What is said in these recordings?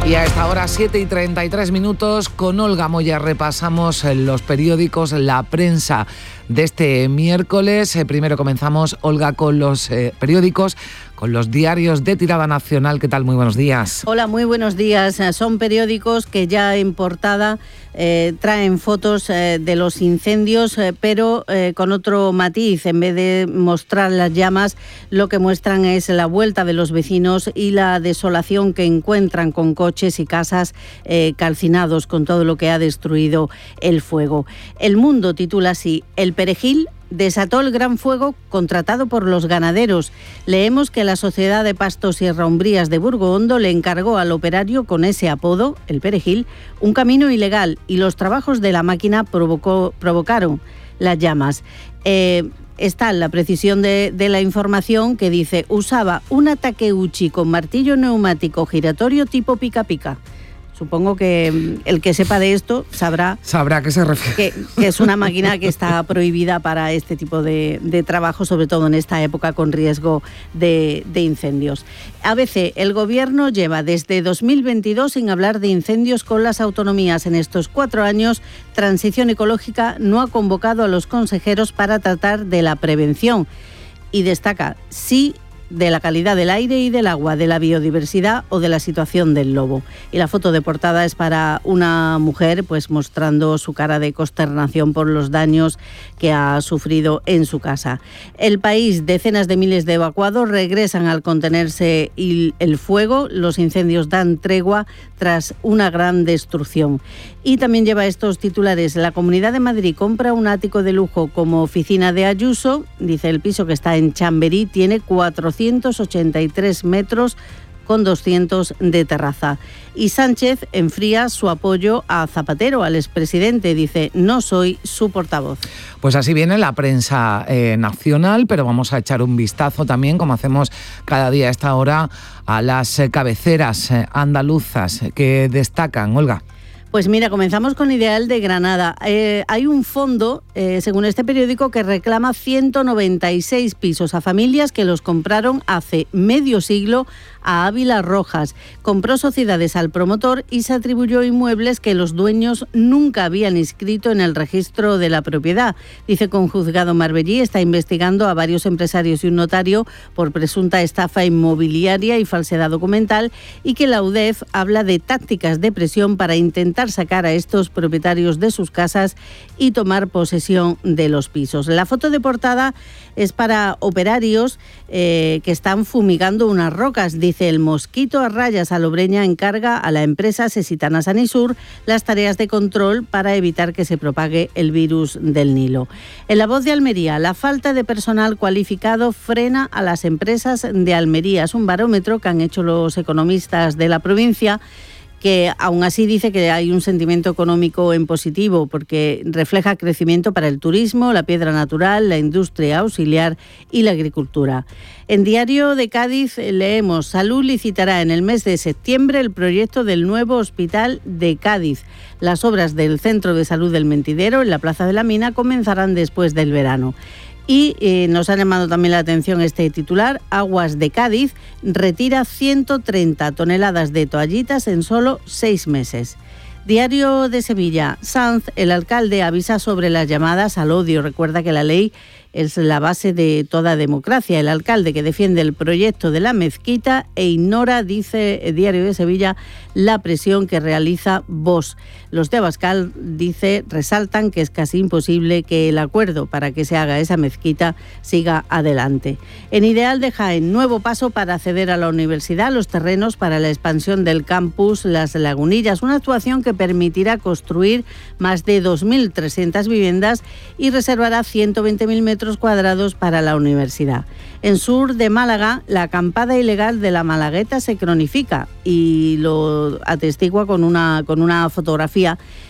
Y a esta hora, 7:33, con Olga Moya repasamos los periódicos, la prensa de este miércoles. Primero comenzamos, Olga, con los periódicos, con los diarios de tirada nacional. ¿Qué tal? Muy buenos días. Hola, muy buenos días. Son periódicos que ya en portada traen fotos de los incendios, pero con otro matiz. En vez de mostrar las llamas, lo que muestran es la vuelta de los vecinos y la desolación que encuentran con coches y casas calcinados con todo lo que ha destruido el fuego. El Mundo titula así: El Perejil desató el gran fuego contratado por los ganaderos. Leemos que la Sociedad de Pastos y Herraumbrías de Burgohondo le encargó al operario con ese apodo, el Perejil, un camino ilegal, y los trabajos de la máquina provocaron las llamas. Está la precisión de la información, que dice: usaba un Takeuchi con martillo neumático giratorio tipo pica-pica. Supongo que el que sepa de esto sabrá a qué se refiere. Que es una máquina que está prohibida para este tipo de trabajo, sobre todo en esta época con riesgo de incendios. ABC: el Gobierno lleva desde 2022 sin hablar de incendios con las autonomías. En estos 4 años, Transición Ecológica no ha convocado a los consejeros para tratar de la prevención. Y destaca: sí, de la calidad del aire y del agua, de la biodiversidad o de la situación del lobo. Y la foto de portada es para una mujer, pues mostrando su cara de consternación por los daños que ha sufrido en su casa. El País: decenas de miles de evacuados regresan al contenerse el fuego. Los incendios dan tregua tras una gran destrucción. Y también lleva estos titulares: la Comunidad de Madrid compra un ático de lujo como oficina de Ayuso. Dice, el piso, que está en Chamberí, tiene 483 metros con 200 de terraza. Y Sánchez enfría su apoyo a Zapatero, al expresidente. Dice: no soy su portavoz. Pues así viene la prensa nacional, pero vamos a echar un vistazo también, como hacemos cada día a esta hora, a las cabeceras andaluzas que destacan. Olga. Pues mira, comenzamos con Ideal de Granada. Hay un fondo, según este periódico, que reclama 196 pisos a familias que los compraron hace medio siglo a Ávila Rojas. Compró sociedades al promotor y se atribuyó inmuebles que los dueños nunca habían inscrito en el registro de la propiedad. Dice que un juzgado marbellí está investigando a varios empresarios y un notario por presunta estafa inmobiliaria y falsedad documental, y que la UDEF habla de tácticas de presión para intentar sacar a estos propietarios de sus casas y tomar posesión de los pisos. La foto de portada es para operarios que están fumigando unas rocas. Dice: el Mosquito a Raya Salobreña encarga a la empresa Sesitana Sanisur las tareas de control para evitar que se propague el virus del Nilo. En La Voz de Almería: la falta de personal cualificado frena a las empresas de Almería. Es un barómetro que han hecho los economistas de la provincia, que aún así dice que hay un sentimiento económico en positivo, porque refleja crecimiento para el turismo, la piedra natural, la industria auxiliar y la agricultura. En Diario de Cádiz leemos: Salud licitará en el mes de septiembre el proyecto del nuevo hospital de Cádiz. Las obras del Centro de Salud del Mentidero, en la Plaza de la Mina, comenzarán después del verano. Y nos ha llamado también la atención este titular: Aguas de Cádiz retira 130 toneladas de toallitas en solo 6 meses. Diario de Sevilla: Sanz, el alcalde, avisa sobre las llamadas al odio. Recuerda que la ley es la base de toda democracia. El alcalde, que defiende el proyecto de la mezquita e ignora, dice el Diario de Sevilla, la presión que realiza Vox. Los de Abascal, dice, resaltan que es casi imposible que el acuerdo para que se haga esa mezquita siga adelante. En Ideal de Jaén: nuevo paso para acceder a la universidad, los terrenos para la expansión del campus Las Lagunillas, una actuación que permitirá construir más de 2.300 viviendas y reservará 120.000 metros cuadrados para la universidad. En Sur de Málaga: la acampada ilegal de la Malagueta se cronifica, y lo atestigua con una fotografía.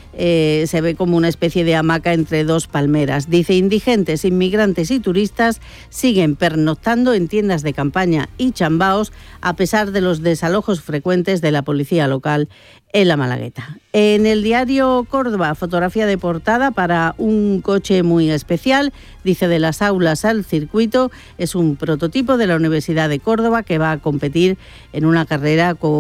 Se ve como una especie de hamaca entre 2 palmeras. Dice: indigentes, inmigrantes y turistas siguen pernoctando en tiendas de campaña y chambaos a pesar de los desalojos frecuentes de la policía local en la Malagueta. En el diario Córdoba: fotografía de portada para un coche muy especial. Dice: de las aulas al circuito. Es un prototipo de la Universidad de Córdoba que va a competir en una carrera con